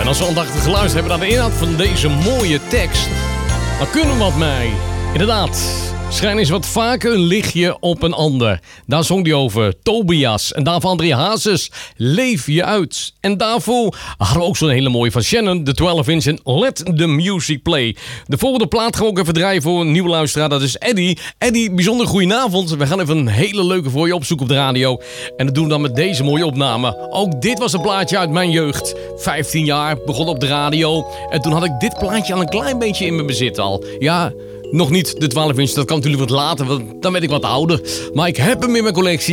als we aandachtig geluisterd hebben naar de inhoud van deze mooie tekst, dan kunnen we wat mee. Inderdaad, schijn eens wat vaker een lichtje op een ander. Daar zong hij over Tobias. En daarvan André Hazes, Leef je uit. En daarvoor hadden we ook zo'n hele mooie van Shannon, de 12-inch en Let the Music Play. De volgende plaat gaan we ook even draaien voor een nieuwe luisteraar. Dat is Eddie. Eddie, bijzonder goedenavond. We gaan even een hele leuke voor je opzoeken op de radio. En dat doen we dan met deze mooie opname. Ook dit was een plaatje uit mijn jeugd. 15 jaar, begon op de radio. En toen had ik dit plaatje al een klein beetje in mijn bezit al. Ja, nog niet de 12-inch, dat kan natuurlijk wat later, want dan ben ik wat ouder. Maar ik heb hem in mijn collectie.